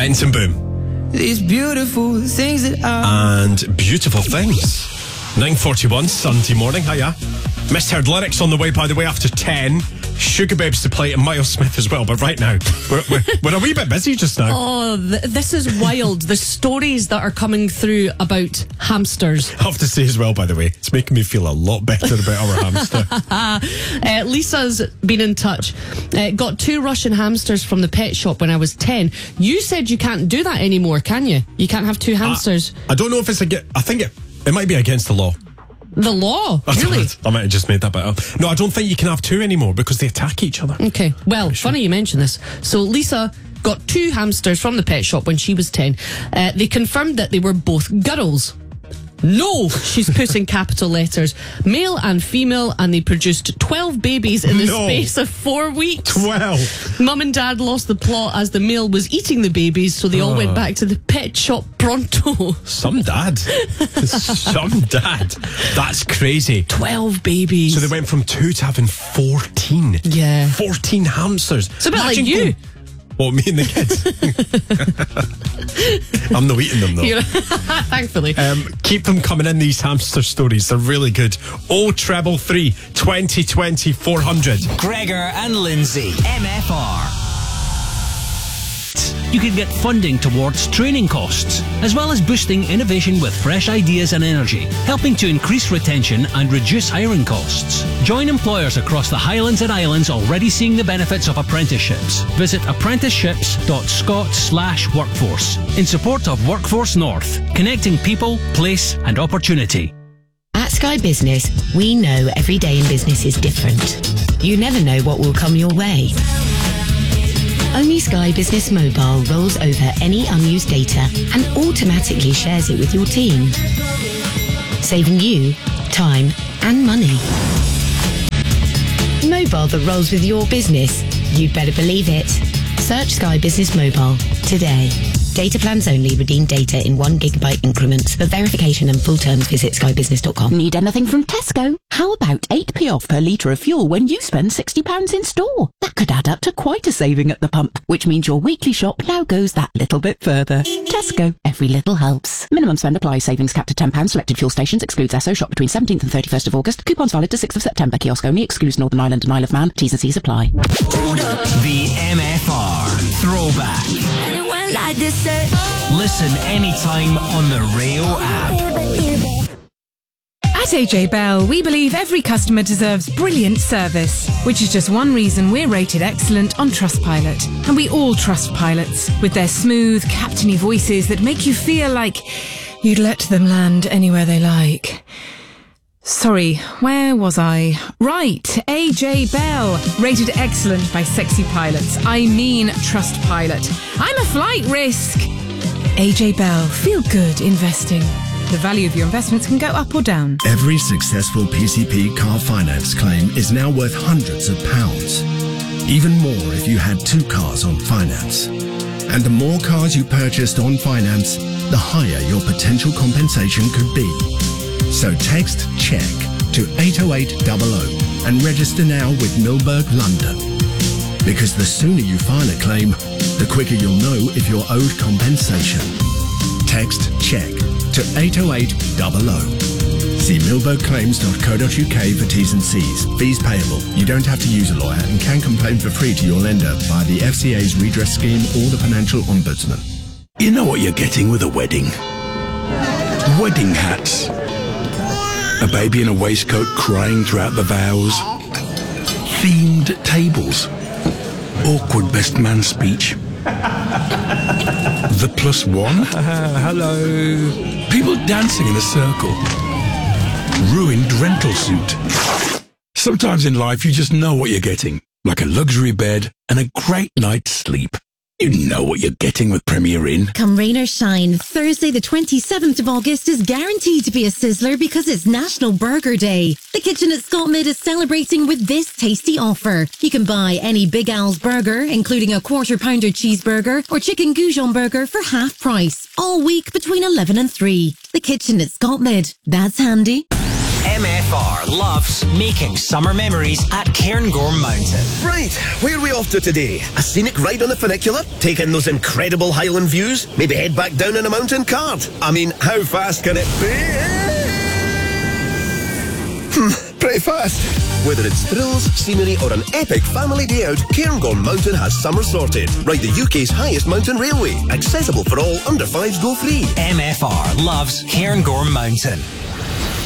Benson Boom. These beautiful things that are... And Beautiful Things. 9:41 Sunday morning. Hiya. Misheard lyrics on the way, by the way, after 10. Sugar Babes to play and Miles Smith as well. But right now, we're a wee bit busy just now. Oh, this is wild. The stories that are coming through about hamsters. I have to say as well, by the way, it's making me feel a lot better about our hamster. Lisa's been in touch. Got 2 Russian hamsters from the pet shop when I was 10. You said you can't do that anymore, can you? You can't have 2 hamsters. I don't know if it's I think it might be against the law. The law? Really? I might have just made that bit up. No, I don't think you can have 2 anymore because they attack each other. Okay. Well, funny you mention this. So Lisa got 2 hamsters from the pet shop when she was 10. They confirmed that they were both girls. No, she's put in capital letters. Male and female, and they produced 12 babies in the space of 4 weeks. 12? Mum and Dad lost the plot as the male was eating the babies, so they all went back to the pet shop pronto. Some dad. Some dad. That's crazy. 12 babies. So they went from 2 to having 14. Yeah. 14 hamsters. It's a bit like you. What, me and the kids? I'm not eating them though. Thankfully. Keep them coming in, these hamster stories. They're really good. 0333 2020 400. Gregor and Lindsay, MFR. You can get funding towards training costs, as well as boosting innovation with fresh ideas and energy, helping to increase retention and reduce hiring costs. Join employers across the Highlands and Islands already seeing the benefits of apprenticeships. Visit apprenticeships.scot/workforce in support of Workforce North, connecting people, place and opportunity. At Sky Business, we know every day in business is different. You never know what will come your way. Only Sky Business Mobile rolls over any unused data and automatically shares it with your team, saving you time and money. Mobile that rolls with your business. You'd better believe it. Search Sky Business Mobile today. Data plans only. Redeem data in 1 gigabyte increments. For verification and full terms, visit skybusiness.com. Need anything from Tesco? How about 8p off per litre of fuel when you spend £60 in store? That could add up to quite a saving at the pump, which means your weekly shop now goes that little bit further. Tesco. Every little helps. Minimum spend applies. Savings capped at £10. Selected fuel stations. Excludes Esso. Shop between 17th and 31st of August. Coupons valid to 6th of September. Kiosk only. Excludes Northern Ireland and Isle of Man. T's and C's apply. The MFR Throwback. Listen anytime on the Rio app. At AJ Bell, we believe every customer deserves brilliant service, which is just one reason we're rated excellent on Trustpilot. And we all trust pilots, with their smooth, captainy voices that make you feel like you'd let them land anywhere they like. Sorry, where was I? Right, AJ Bell, rated excellent by sexy pilots. I mean Trustpilot. I'm a flight risk. AJ Bell, feel good investing. The value of your investments can go up or down. Every successful PCP car finance claim is now worth hundreds of pounds. Even more if you had 2 cars on finance. And the more cars you purchased on finance, the higher your potential compensation could be. So text CHECK to 80800 and register now with Milberg London. Because the sooner you file a claim, the quicker you'll know if you're owed compensation. Text CHECK to 80800. See milbergclaims.co.uk for T's and C's. Fees payable. You don't have to use a lawyer and can complain for free to your lender via the FCA's redress scheme or the Financial Ombudsman. You know what you're getting with a wedding? Wedding hats. A baby in a waistcoat crying throughout the vows. Themed tables. Awkward best man speech. The +1. Hello. People dancing in a circle. Ruined rental suit. Sometimes in life you just know what you're getting. Like a luxury bed and a great night's sleep. You know what you're getting with Premier Inn. Come rain or shine, Thursday the 27th of August is guaranteed to be a sizzler because it's National Burger Day. The kitchen at Scotmid is celebrating with this tasty offer. You can buy any Big Al's burger, including a quarter-pounder cheeseburger or chicken goujon burger for half price, all week between 11 and 3. The kitchen at Scotmid. That's handy. MF MFR loves making summer memories at Cairngorm Mountain. Right, where are we off to today? A scenic ride on the funicular? Take in those incredible Highland views? Maybe head back down in a mountain cart? I mean, how fast can it be? Pretty fast. Whether it's thrills, scenery or an epic family day out, Cairngorm Mountain has summer sorted. Ride the UK's highest mountain railway. Accessible for all, under 5s go free. MFR loves Cairngorm Mountain.